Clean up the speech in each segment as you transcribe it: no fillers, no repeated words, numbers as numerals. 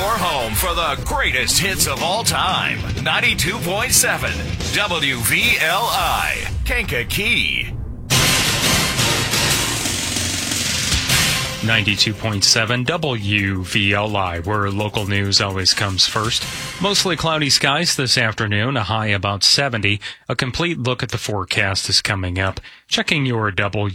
your home for the greatest hits of all time. 92.7 WVLI, Kankakee. 92.7 WVLI, where local news always comes first. Mostly cloudy skies this afternoon, a high about 70. A complete look at the forecast is coming up. Checking your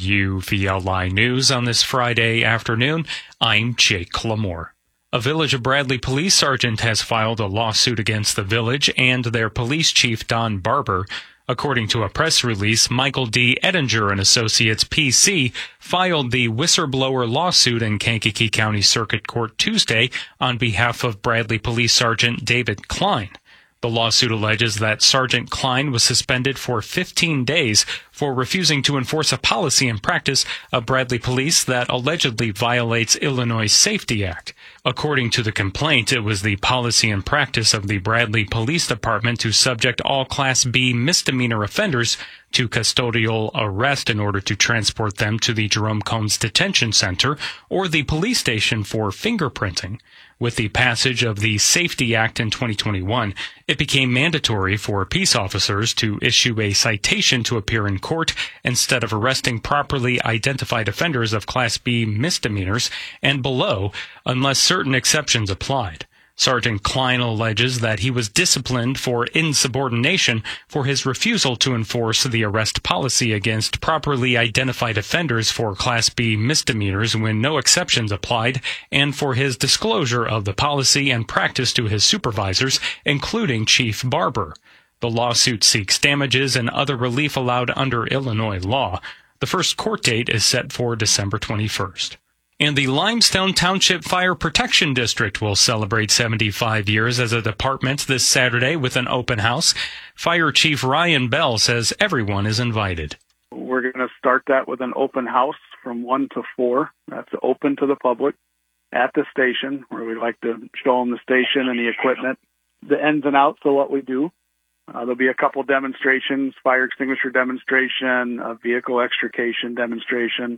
WVLI news on this Friday afternoon, I'm Jake Lamore. A Village of Bradley police sergeant has filed a lawsuit against the village and their police chief, Don Barber. According to a press release, Michael D. Ettinger and Associates PC filed the whistleblower lawsuit in Kankakee County Circuit Court Tuesday on behalf of Bradley Police Sergeant David Klein. The lawsuit alleges that Sergeant Klein was suspended for 15 days for refusing to enforce a policy and practice of Bradley Police that allegedly violates Illinois' Safety Act. According to the complaint, it was the policy and practice of the Bradley Police Department to subject all Class B misdemeanor offenders to custodial arrest in order to transport them to the Jerome Combs Detention Center or the police station for fingerprinting. With the passage of the Safety Act in 2021, it became mandatory for peace officers to issue a citation to appear in court instead of arresting properly identified offenders of Class B misdemeanors and below, unless certain exceptions applied. Sergeant Klein alleges that he was disciplined for insubordination for his refusal to enforce the arrest policy against properly identified offenders for Class B misdemeanors when no exceptions applied, and for his disclosure of the policy and practice to his supervisors, including Chief Barber. The lawsuit seeks damages and other relief allowed under Illinois law. The first court date is set for December 21st. And the Limestone Township Fire Protection District will celebrate 75 years as a department this Saturday with an open house. Fire Chief Ryan Bell says everyone is invited. We're going to start that with an open house from 1 to 4. That's open to the public at the station, where we like to show them the station and the equipment, the ins and outs of what we do. There'll be a couple demonstrations, fire extinguisher demonstration, a vehicle extrication demonstration,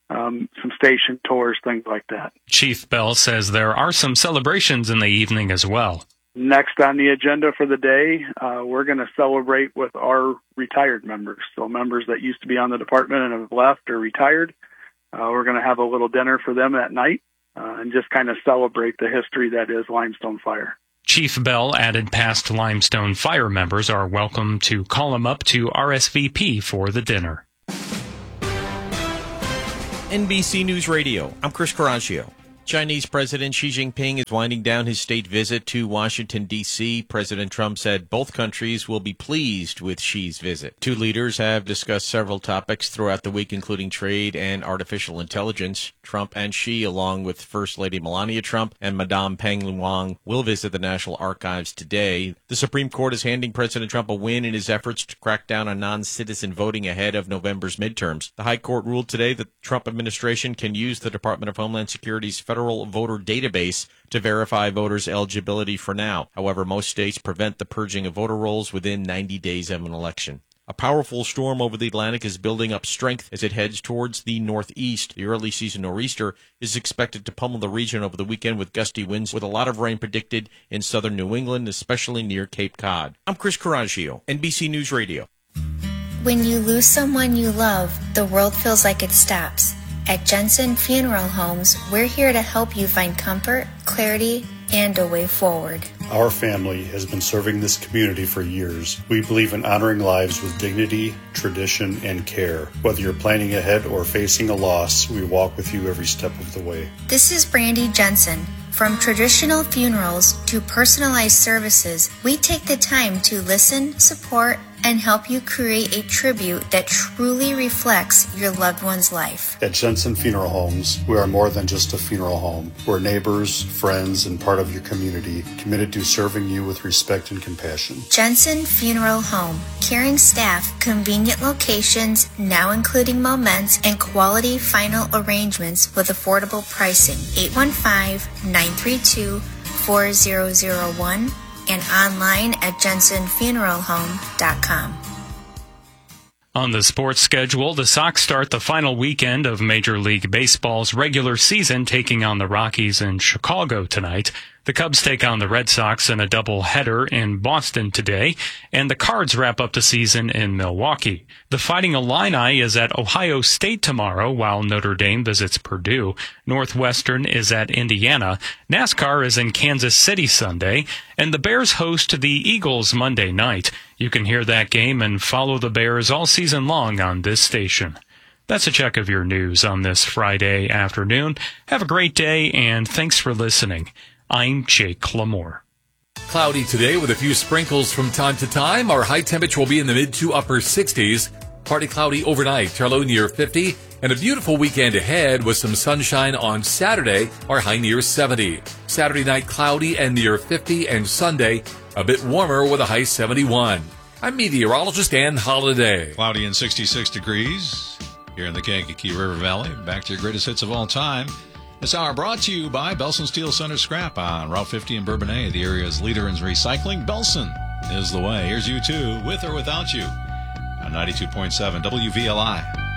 some station tours, things like that. Chief Bell says there are some celebrations in the evening as well. Next on the agenda for the day, we're going to celebrate with our retired members. So members that used to be on the department and have left or retired, we're going to have a little dinner for them at night and just kind of celebrate the history that is Limestone Fire. Chief Bell added past Limestone Fire members are welcome to call him up to RSVP for the dinner. NBC News Radio, I'm Chris Caraccio. Chinese President Xi Jinping is winding down his state visit to Washington, D.C. President Trump said both countries will be pleased with Xi's visit. Two leaders have discussed several topics throughout the week, including trade and artificial intelligence. Trump and Xi, along with First Lady Melania Trump and Madame Peng Wang, will visit the National Archives today. The Supreme Court is handing President Trump a win in his efforts to crack down on non-citizen voting ahead of November's midterms. The High Court ruled today that the Trump administration can use the Department of Homeland Security's federal voter database to verify voters' eligibility for now. However, most states prevent the purging of voter rolls within 90 days of an election. A powerful storm over the Atlantic is building up strength as it heads towards the northeast. The early season nor'easter is expected to pummel the region over the weekend with gusty winds, with a lot of rain predicted in southern New England, especially near Cape Cod. I'm Chris Caraccio, NBC News Radio. When you lose someone you love, the world feels like it stops. At Jensen Funeral Homes, we're here to help you find comfort, clarity, and a way forward. Our family has been serving this community for years. We believe in honoring lives with dignity, tradition, and care. Whether you're planning ahead or facing a loss, we walk with you every step of the way. This is Brandy Jensen. From traditional funerals to personalized services, we take the time to listen, support, and help you create a tribute that truly reflects your loved one's life. At Jensen Funeral Homes, we are more than just a funeral home. We're neighbors, friends, and part of your community, committed to serving you with respect and compassion. Jensen Funeral Home. Caring staff, convenient locations, now including moments, and quality final arrangements with affordable pricing. 815-932-4001 and online at jensenfuneralhome.com. On the sports schedule, the Sox start the final weekend of Major League Baseball's regular season, taking on the Rockies in Chicago tonight. The Cubs take on the Red Sox in a doubleheader in Boston today, and the Cards wrap up the season in Milwaukee. The Fighting Illini is at Ohio State tomorrow, while Notre Dame visits Purdue. Northwestern is at Indiana. NASCAR is in Kansas City Sunday, and the Bears host the Eagles Monday night. You can hear that game and follow the Bears all season long on this station. That's a check of your news on this Friday afternoon. Have a great day, and thanks for listening. I'm Jake Lamore. Cloudy today with a few sprinkles from time to time. Our high temperature will be in the mid to upper 60s. Partly cloudy overnight, our low near 50. And a beautiful weekend ahead with some sunshine on Saturday, our high near 70. Saturday night cloudy and near 50, and Sunday a bit warmer with a high 71. I'm meteorologist Ann Holiday. Cloudy and 66 degrees here in the Kankakee River Valley. Back to your greatest hits of all time. This hour brought to you by Belson Steel Center Scrap on Route 50 in Bourbonnais, the area's leader in recycling. Belson is the way. Here's U2, with or without you, on 92.7 WVLI.